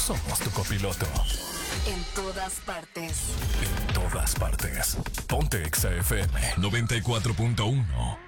somos tu copiloto. En todas partes. En todas partes. Ponte Exa FM 94.1.